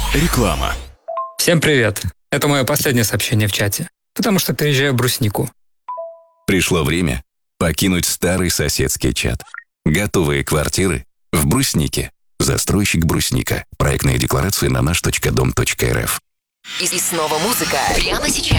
Реклама. Всем привет. Это мое последнее сообщение в чате, потому что переезжаю в Бруснику. Пришло время покинуть старый соседский чат. Готовые квартиры в Бруснике. Застройщик Брусника. Проектные декларации на наш.дом.рф. И снова музыка прямо сейчас.